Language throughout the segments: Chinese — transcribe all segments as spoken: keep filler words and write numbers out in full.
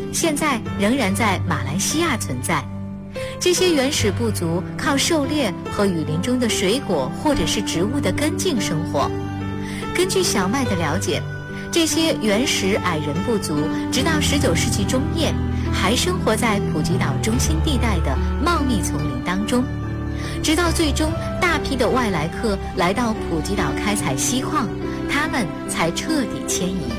现在仍然在马来西亚存在。这些原始部族靠狩猎和雨林中的水果或者是植物的根茎生活。根据小麦的了解，这些原始矮人部族直到十九世纪中叶还生活在普吉岛中心地带的茂密丛林当中，直到最终大批的外来客来到普吉岛开采锡矿，他们才彻底迁移。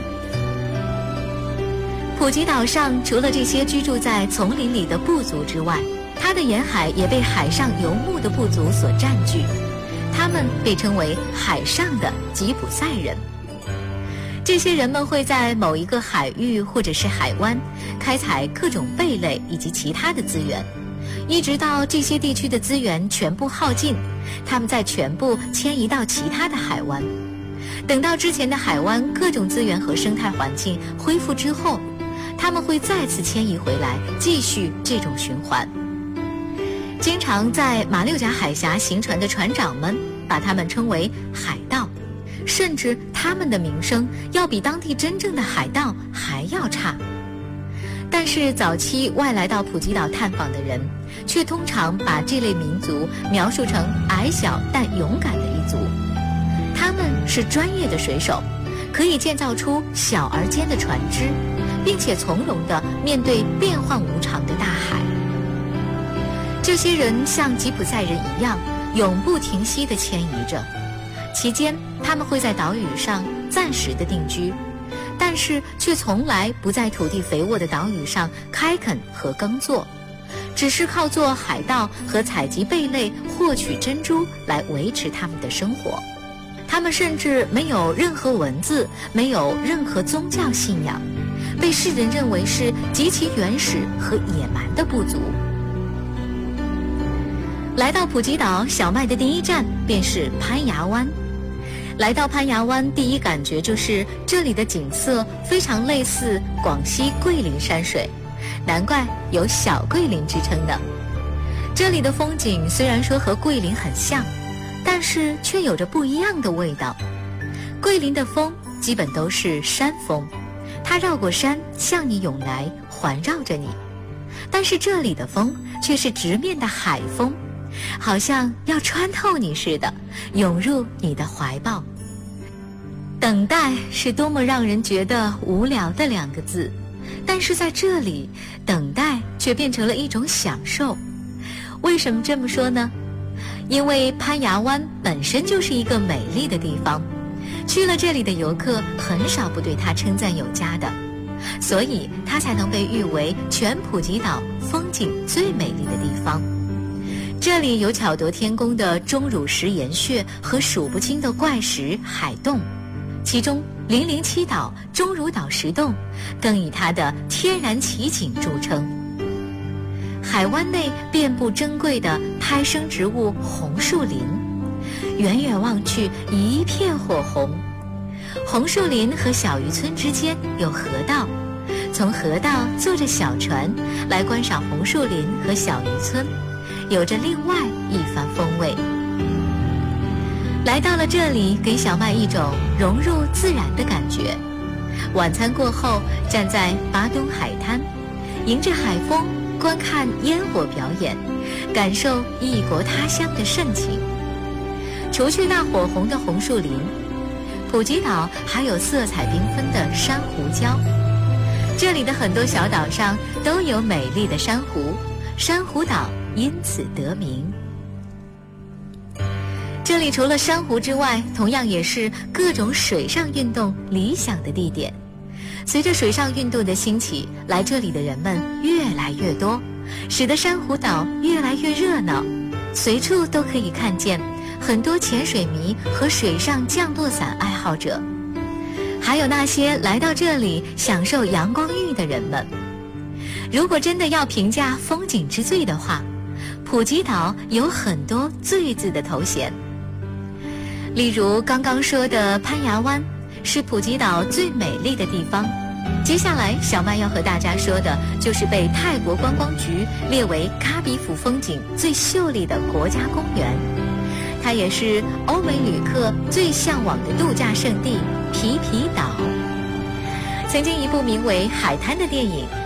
普吉岛上除了这些居住在丛林里的部族之外，它的沿海也被海上游牧的部族所占据，他们被称为海上的吉普赛人。这些人们会在某一个海域或者是海湾开采各种贝类以及其他的资源，一直到这些地区的资源全部耗尽，他们再全部迁移到其他的海湾。等到之前的海湾各种资源和生态环境恢复之后，他们会再次迁移回来，继续这种循环。经常在马六甲海峡行船的船长们把他们称为海盗，甚至他们的名声要比当地真正的海盗还要差。但是早期外来到普吉岛探访的人却通常把这类民族描述成矮小但勇敢的一族。他们是专业的水手，可以建造出小而尖的船只，并且从容地面对变幻无常的大海。这些人像吉普赛人一样永不停息地迁移着，期间他们会在岛屿上暂时的定居，但是却从来不在土地肥沃的岛屿上开垦和耕作，只是靠做海盗和采集贝类获取珍珠来维持他们的生活。他们甚至没有任何文字，没有任何宗教信仰，被世人认为是极其原始和野蛮的部族。来到普吉岛，小麦的第一站便是攀牙湾。来到攀牙湾，第一感觉就是这里的景色非常类似广西桂林山水，难怪有小桂林之称呢。这里的风景虽然说和桂林很像，但是却有着不一样的味道。桂林的风基本都是山风，它绕过山向你涌来，环绕着你。但是这里的风却是直面的海风，好像要穿透你似的，涌入你的怀抱。等待是多么让人觉得无聊的两个字，但是在这里，等待却变成了一种享受。为什么这么说呢？因为攀牙湾本身就是一个美丽的地方，去了这里的游客很少不对它称赞有加的，所以它才能被誉为全普吉岛风景最美丽的地方。这里有巧夺天工的钟乳石岩穴和数不清的怪石海洞，其中零零七岛钟乳岛石洞更以它的天然奇景著称。海湾内遍布珍贵的胎生植物红树林，远远望去一片火红。红树林和小渔村之间有河道，从河道坐着小船来观赏红树林和小渔村，有着另外一番风味。来到了这里，给小麦一种融入自然的感觉。晚餐过后，站在巴东海滩，迎着海风观看烟火表演，感受异国他乡的盛情。除去那火红的红树林，普吉岛还有色彩缤纷的珊瑚礁。这里的很多小岛上都有美丽的珊瑚，珊瑚岛因此得名。这里除了珊瑚之外，同样也是各种水上运动理想的地点。随着水上运动的兴起，来这里的人们越来越多，使得珊瑚岛越来越热闹，随处都可以看见很多潜水迷和水上降落伞爱好者，还有那些来到这里享受阳光浴的人们。如果真的要评价风景之最的话，普吉岛有很多最字的头衔。例如刚刚说的攀牙湾是普吉岛最美丽的地方，接下来小麦要和大家说的就是被泰国观光局列为卡比府风景最秀丽的国家公园，它也是欧美旅客最向往的度假胜地皮皮岛。曾经一部名为《海滩》的电影